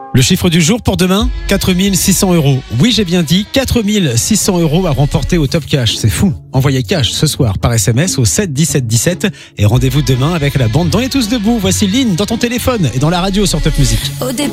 Le chiffre du jour pour demain, 4600 €. Oui, j'ai bien dit 4600 € à remporter au Top Cash. C'est fou. Envoyez cash ce soir par SMS au 7 17 17 et rendez-vous demain avec la bande dans les tous debout. Voici Lynn dans ton téléphone et dans la radio sur Top Music.